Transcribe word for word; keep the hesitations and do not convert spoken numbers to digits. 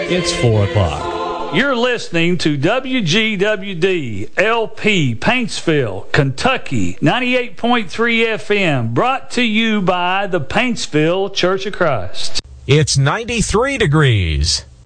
It's four o'clock. You're listening to W G W D L P Paintsville, Kentucky, ninety-eight point three F M, brought to you by the Paintsville Church of Christ. It's ninety-three degrees.